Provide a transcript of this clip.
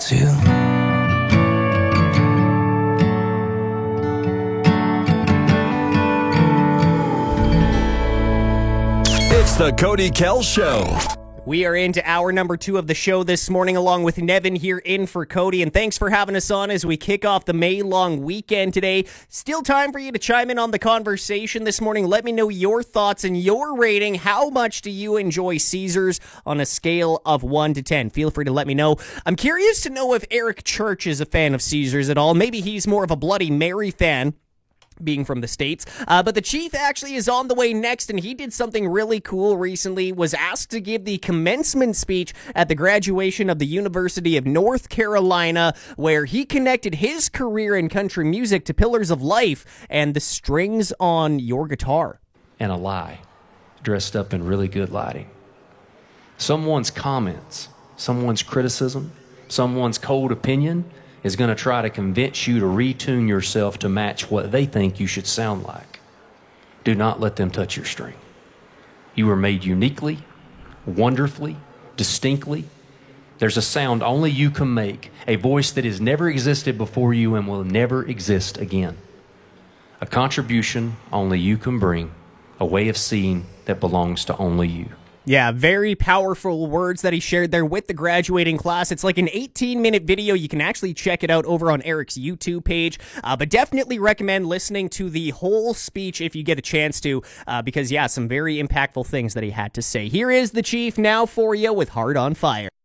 miss you. It's the Cody Kell Show. We are into hour number 2 of the show this morning, along with Nevin here in for Cody. And thanks for having us on as we kick off the May long weekend today. Still time for you to chime in on the conversation this morning. Let me know your thoughts and your rating. How much do you enjoy Caesars on a scale of 1 to 10? Feel free to let me know. I'm curious to know if Eric Church is a fan of Caesars at all. Maybe he's more of a Bloody Mary fan, being from the States. But the Chief actually is on the way next, and he did something really cool recently, was asked to give the commencement speech at the graduation of the University of North Carolina, where he connected his career in country music to Pillars of Life and the strings on your guitar. And a lie, dressed up in really good lighting. Someone's comments, someone's criticism, someone's cold opinion is going to try to convince you to retune yourself to match what they think you should sound like. Do not let them touch your string. You were made uniquely, wonderfully, distinctly. There's a sound only you can make, a voice that has never existed before you and will never exist again. A contribution only you can bring, a way of seeing that belongs to only you. Yeah, very powerful words that he shared there with the graduating class. It's like an 18-minute video. You can actually check it out over on Eric's YouTube page, but definitely recommend listening to the whole speech if you get a chance to, because, yeah, some very impactful things that he had to say. Here is the Chief now for you with Heart on Fire.